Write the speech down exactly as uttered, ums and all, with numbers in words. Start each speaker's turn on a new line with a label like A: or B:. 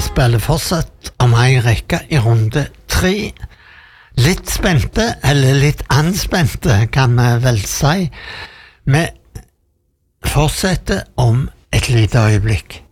A: spiller fortsatt om en rekke i runde tre. Litt spente, eller litt anspente, kan vi vel si. Vi fortsetter om et lite øyeblikk.